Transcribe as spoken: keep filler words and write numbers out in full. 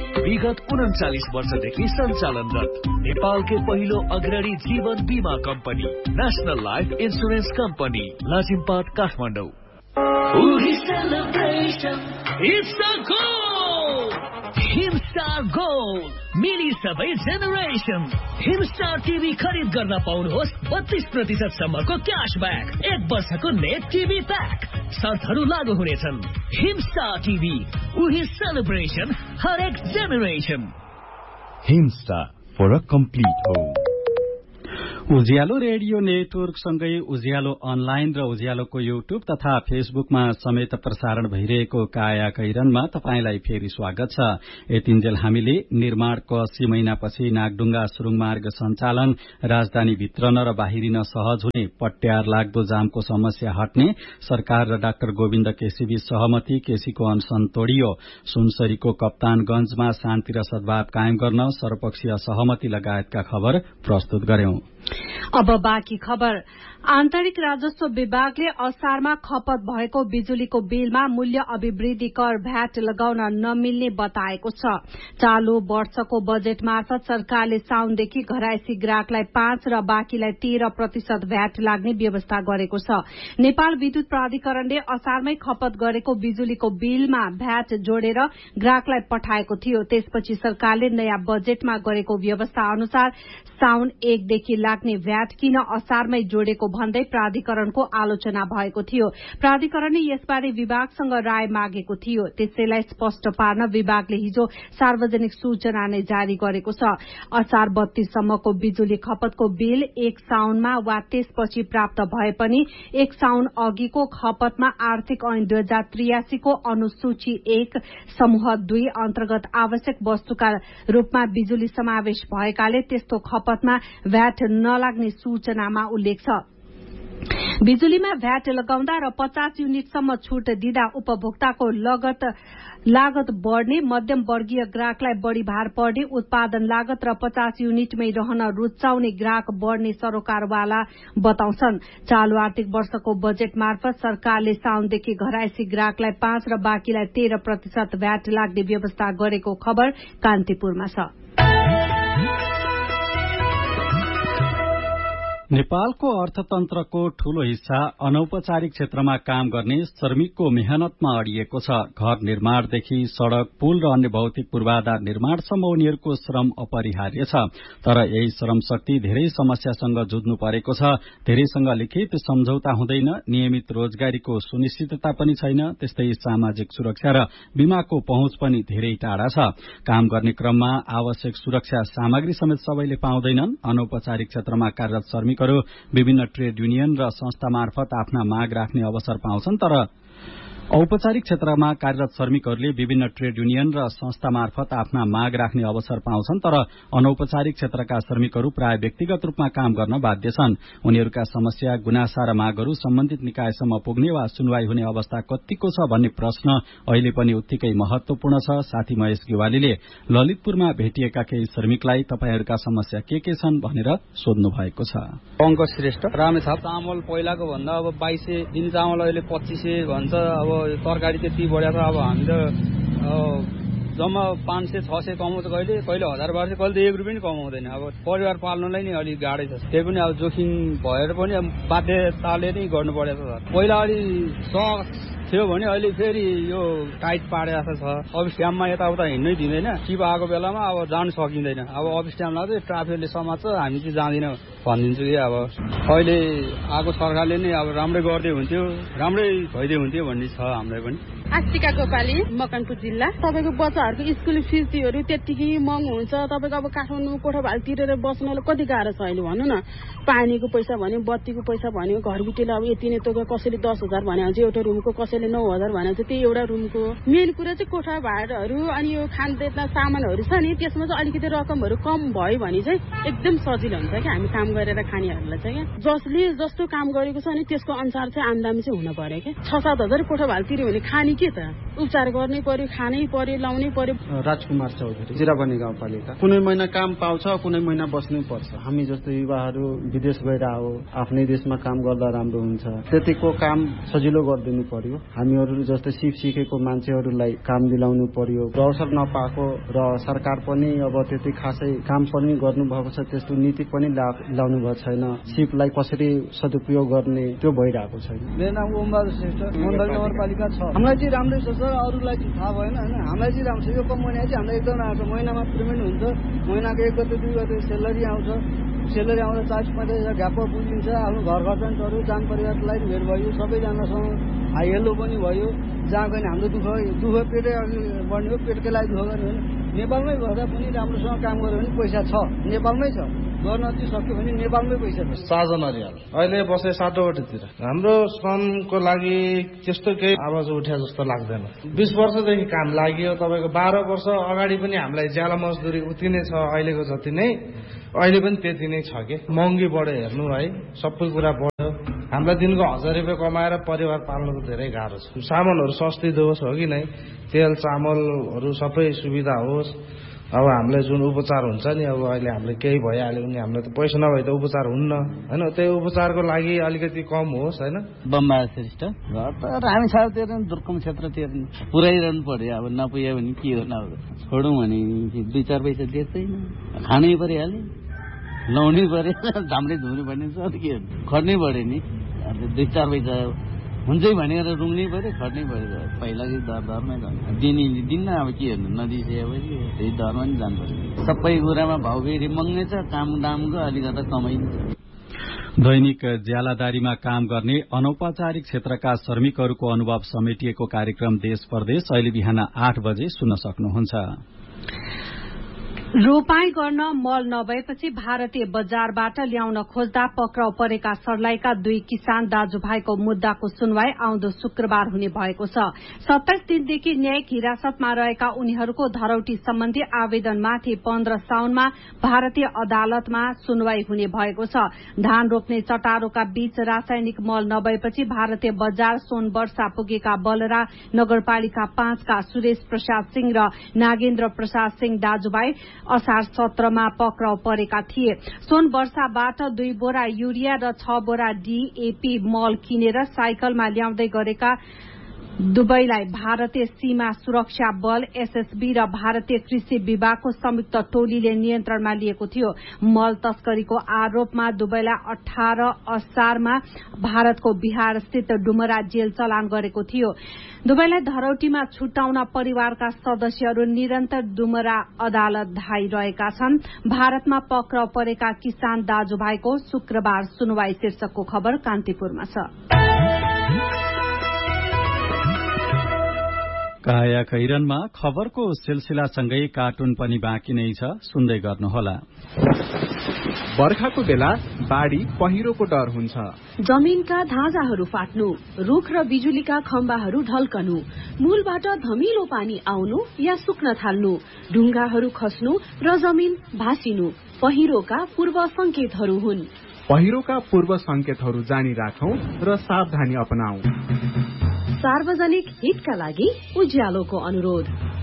विगत उन्चालिस वर्षदेखि सञ्चालनरत नेपालकै पहिलो अग्रणी जीवन बीमा company national life insurance company Lazimpat Kathmandu. Himstar gold मिली सबै जेनेरेसन। हिमस्टार टिभी खरिद गर्न पाउनुहोस् बत्तीस प्रतिशत सम्मको क्यासब्याक, एक वर्षको नेट टिभी प्याक, शर्तहरू लागू हुनेछन्। हिमस्टार टिभी, उही सेलिब्रेसन, हरेक generation. Himstar for a complete home. Ujyaalo radio network सँगै उज्यालो अनलाइन र उज्यालोको युट्युब तथा फेसबुकमा समेत प्रसारण भइरहेको काया कैरनमा तपाईंलाई फेरि स्वागत छ। यतिन्जेल हामीले निर्माणको अस्सी महिनापछि नागडुङ्गा सुरुङ मार्ग सञ्चालन, राजधानी भित्रन र बाहिरिन सहज हुने, पट्यार लाग्दो जामको समस्या हट्ने, सरकार र डाक्टर गोविन्द केसीबीच सहमति, केसीको अनसन तोडियो, सुनसरीको कप्तानगंजमा शान्ति र सद्भाव कायम गर्न सर्वपक्षीय सहमति लगायतका खबर प्रस्तुत गर्यौं। अब बाँकी खबर। आन्तरिक राजस्व विभागले असारमा खपत भएको बिजुलीको बिलमा मूल्य अभिवृद्धि कर भ्याट लगाउन नमिल्ने बताएको छ। चालू वर्षको बजेट मार्फत सरकारले साउनदेखि घरायसी ग्राहकलाई पाँच र बाँकीलाई तेह्र प्रतिशत भ्याट लाग्ने व्यवस्था गरेको छ। नेपाल विद्युत प्राधिकरणले असारमै खपत गरेको बिजुलीको बिलमा भ्याट जोडेर ग्राहकलाई पठाएको थियो। त्यसपछि सरकारले नयाँ बजेटमा गरेको व्यवस्था अनुसार साउन एकदेखि लाग्ने भ्याट किन असारमै जोडेको भन्दै प्राधिकरणको आलोचना भएको थियो। प्राधिकरणले यसबारे विभागसँग राय मागेको थियो। त्यसैलाई स्पष्ट पार्न विभागले हिजो सार्वजनिक सूचना नै जारी गरेको छ। असार बत्तीससम्मको बिजुली खपतको बिल एक साउनमा वा त्यसपछि प्राप्त भए पनि एक साउन अघिको खपतमा आर्थिक ऐन दुई हजार त्रियासीको अनुसूची एक समूह दुई अन्तर्गत आवश्यक वस्तुका रूपमा बिजुली समावेश भएकाले त्यस्तो खपतमा भ्याट नलाग्ने सूचनामा उल्लेख छ। बिजुलीमा भ्याट लगाउँदा र पचास युनिटसम्म छूट दिँदा उपभोक्ताको लगत लागत बढ़ने, मध्यम वर्गीय ग्राहकलाई बढ़ी भार पर्ने, उत्पादन लागत र पचास युनिटमै रहन रुचाउने ग्राहक बढ़ने सरोकारवाला बताउँछन्। चालू आर्थिक वर्षको बजेट मार्फत सरकारले साउनदेखि घरायसी ग्राहकलाई पाँच र बाँकीलाई तेह्र प्रतिशत भ्याट लाग्ने व्यवस्था गरेको खबर कान्तिपुरमा छ। नेपालको अर्थतन्त्रको ठूलो हिस्सा अनौपचारिक क्षेत्रमा काम गर्ने श्रमिकको मेहनतमा अडिएको छ। घर निर्माणदेखि सड़क, पुल र अन्य भौतिक पूर्वाधार निर्माणसम्म उनीहरूको श्रम अपरिहार्य छ। तर यही श्रम शक्ति धेरै समस्यासँग जुझ्नु परेको छ। धेरैसँग लिखित सम्झौता हुँदैन, नियमित रोजगारीको सुनिश्चितता पनि छैन, त्यस्तै सामाजिक सुरक्षा र बीमाको पहुँच पनि धेरै टाढा छ। काम गर्ने क्रममा आवश्यक सुरक्षा सामग्री समेत सबैले पाउँदैनन्। अनौपचारिक क्षेत्रमा कार्यरत श्रमिक विभिन्न ट्रेड युनियन र संस्था मार्फत आफ्ना माग राख्ने अवसर पाउँछन्। तर औपचारिक क्षेत्रमा कार्यरत श्रमिकहरूले विभिन्न ट्रेड युनियन र संस्था मार्फत आफ्ना माग राख्ने अवसर पाउँछन्। तर अनौपचारिक क्षेत्रका श्रमिकहरू प्राय व्यक्तिगत रूपमा काम गर्न बाध्य छन्। उनीहरूका समस्या, गुनासा र मागहरू सम्बन्धित निकायसम्म पुग्ने वा सुनवाई हुने अवस्था कतिको छ भन्ने प्रश्न अहिले पनि उत्तिकै महत्वपूर्ण छ। साथी महेश गेवालीले ललितपुरमा भेटिएका केही श्रमिकलाई तपाईहरूका समस्या के के छन् भनेर सोध्नु भएको छ। अङ्क श्रेष्ठ, रामेछाप चामल पहिलाको भन्दा अब बाइस सय दिन चामल अहिले पच्चिस सय भन्छ। अब तरकारी त्यति बढ्या छ। अब हामी त जम्मा पाँच सय छ सय कमाउँछ, कहिले कहिले हजार बाह्र सय, कहिले त एक रुपियाँ पनि कमाउँदैन। अब परिवार पाल्नलाई नै अलिक गाह्रै छ। त्यही पनि अब जोखिम भएर पनि अब बाध्यताले नै गर्नु परेको छ। पहिला अलि सक थियो भने अहिले फेरि यो टाइट पारेको छ। अफिस टाइममा यताउता हिँड्नै दिँदैन। टिप आएको बेलामा अब जान सकिँदैन। अब अफिस टाइम लाग्छ, ट्राफिकले समात्छ, हामी चाहिँ जाँदैनौँ भनिदिन्छु कि अब अहिले आएको सरकारले नै अब राम्रै गर्दै हुन्थ्यो, राम्रै भइदियो हुन्थ्यो भन्ने छ हामीलाई पनि। आस्तिका गोपाली, मकनपुर जिल्ला। तपाईँको बच्चाहरूको स्कुल फिसहरू त्यत्तिकै महँगो हुन्छ। तपाईँको अब काठमाडौँमा कोठा भाल तिरेर बस्नलाई कति गाह्रो छ अहिले भन्नु न। पानीको पैसा भन्यो, बत्तीको पैसा भन्यो, घरबिटीले अब यति नै तोकेर कसैले दस हजार भने हुन्छ एउटा रुमको, कसैले नौ हजार भने हुन्छ त्यही एउटा रुमको। मेन कुरा चाहिँ कोठा भाडाहरू अनि यो खानतेतना सामानहरू छ नि, त्यसमा चाहिँ अलिकति रकमहरू कम भयो भने चाहिँ एकदम सजिलो हुन्छ क्या हामी काम गरेर खानेहरूलाई चाहिँ। क्या जसले जस्तो काम गरेको छ नि त्यसको अनुसार चाहिँ आमदामी चाहिँ हुन पर्यो क्या। छ सात हजार कोठा भाल तिर्यो भने खाने के त, उपचार गर्नै पर्यो, खानै पर्यो, लाउनै पर्यो। राजकुमार चौधरी, जिराबनी गाउँपालिका। कुनै महिना काम पाउँछ, कुनै महिना बस्नै पर्छ। हामी जस्तो युवाहरू विदेश गएर हो, आफ्नै देशमा काम गर्दा राम्रो हुन्छ, त्यतिको काम सजिलो गरिदिनु पर्यो। हामीहरू जस्तै सिप सिकेको मान्छेहरूलाई काम दिलाउनु पर्यो र अवसर नपाएको र सरकार पनि अब त्यति खासै काम पनि गर्नुभएको छ, त्यस्तो नीति पनि ल्याउनु भएको छैन। सिपलाई कसरी सदुपयोग गर्ने त्यो भइरहेको छैन। मेरो नाम ओमबहादुर श्रेष्ठ, मण्डल नगरपालिका छ। हामीलाई चाहिँ राम्रै छ सर, अरूलाई चाहिँ थाहा भएन होइन। हामीलाई चाहिँ राम्रो छ, यो कम महिना चाहिँ हामीलाई एकदम राम्रो छ। महिनामा पेमेन्ट हुन्छ, महिनाको एक गते दुई गते सेलरी आउँछ। सेलरी आउँदा चालिस पैँतालिस हजार घ्याप बुझिन्छ। आफ्नो घर खर्चहरू जान परिवारलाई भेट भयो, सबैजनासँग हाई हेलो पनि भयो। जहाँ गयो हाम्रो दुःख दुःख पेटै अघि बढ्ने हो, पेटकै लागि दुःख गर्ने होइन। नेपालमै गर्दा पनि राम्रोसँग काम गर्यो भने पैसा छ, नेपालमै छ। गर्न चाहिँ सक्यो भने नेपालमै पैसा छ। साजन अरियाल अहिले बसे साटोवटीतिर। हाम्रो श्रमको लागि त्यस्तो केही आवाज उठ्या जस्तो लाग्दैन। बिस वर्षदेखि काम लाग्यो, तपाईँको बाह्र वर्ष अगाडि पनि हामीलाई ज्याला मजदुरी उति नै छ, अहिलेको जति नै अहिले पनि त्यति नै छ कि। महँगी बढ्यो हेर्नु है, सबै कुरा बढ्यो। हामीलाई दिनको हजार रुपियाँ कमाएर परिवार पाल्नुको धेरै गाह्रो छ। सामानहरू सस्तै दोस् हो कि नै, तेल चामलहरू सबै सुविधा होस्। अब हामीलाई जुन उपचार हुन्छ नि, अब अहिले हामीले केही भइहाल्यो भने हामीलाई त पैसा नभए त उपचार हुन्न होइन। त्यही उपचारको लागि अलिकति कम होस् होइन। बम्बा श्रेष्ठ घर त रामी छाउ तिर्नु, दुर्गम क्षेत्र तिर्नु पुऱ्याइरहनु पर्यो। अब नपुग्यो भने के हो, अब छोडौँ भने दुई चार पैसा दिएदैन, खानै परिहाल्यो, लाउनै पर्यो, झाम्रे धुम्रे भन्ने छ के खट्नै पर्यो नि। दुई चार पैसा हुन्छै भनेर रुङ्नै पर्यो, खट्नै पर्यो। पहिलाको दर दरमै जान्छ, दिने दिन्न। अब के हेर्नु, नदिइसकेपछि त्यही दरमा नि जानु पर्यो। सबै कुरामा भाउ फेरि महँगै छ, काम दामको अलिकता कमाइन्छ। दैनिक ज्यालादारीमा काम गर्ने अनौपचारिक क्षेत्रका श्रमिकहरूको अनुभव समेटिएको कार्यक्रम देश परदेश अहिले बिहान आठ बजे सुन्न सक्नुहुन्छ। रोपाई गर्न मल नभएपछि भारतीय बजारबाट ल्याउन खोज्दा पक्राउ परेका सर्लाहीका दुई किसान दाजुभाइको मुद्दाको सुनवाई आउँदो शुक्रबार हुने भएको छ। सत्ताइस दिनदेखि न्यायिक हिरासतमा रहेका उनीहरूको धरौटी सम्बन्धी आवेदनमाथि पन्ध्र साउनमा भारतीय अदालतमा सुनवाई हुने भएको छ। धान रोप्ने चटारोका बीच रासायनिक मल नभएपछि भारतीय बजार सोनवर्षा पुगेका बलरा नगरपालिका पाँचका सुरेश प्रसाद सिंह र नागेन्द्र प्रसाद सिंह दाजुभाइ असार सत्रमा पक्राउ परेका थिए। सोन वर्षाबाट दुई बोरा युरिया र छ बोरा डीएपी मल किनेर साइकलमा ल्याउँदै गरेका दुवैलाई भारतीय सीमा सुरक्षा बल एसएसबी र भारतीय कृषि विभागको संयुक्त टोलीले नियन्त्रणमा लिएको थियो। मल तस्करीको आरोपमा दुवैलाई अठार असारमा भारतको बिहार स्थित डुमरा जेल चलान गरेको थियो। दुवैलाई धरौटीमा छुटाउन परिवारका सदस्यहरू निरन्तर डुमरा अदालत धाइरहेका छन्। भारतमा पक्राउ परेका किसान दाजुभाइको शुक्रबार सुनवाई शीर्षकको खबर कान्तिपुरमा छ। काया कैरनमा खबरको सिलसिलासँगै कार्टुन पनि बाँकी नै छ, सुन्दै गर्नुहोला। बर्खाको बेला बाढी पहिरोको डर हुन्छ। जमिनका धाजाहरू फाट्नु, रुख र बिजुलीका खम्बाहरू ढल्कनु, मूलबाट धमिलो पानी आउनु या सुक्न थाल्नु, ढुङ्गाहरू खस्नु र जमिन भासिनु पहिरोका पूर्व संकेतहरू हुन्। पहिरोका पूर्व संकेतहरू जानी राखौं र सावधानी अपनाऊ। सार्वजनिक हितका लागि उज्यालोको अनुरोध।